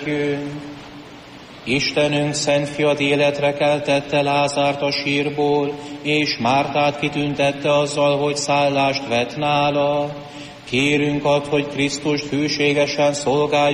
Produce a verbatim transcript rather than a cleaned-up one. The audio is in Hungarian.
Istenünk szent fiad életre keltette Lázárt a sírból, és Mártát kitüntette azzal, hogy szállást vett nála. Kérünk add, hogy Krisztust hűségesen szolgáljuk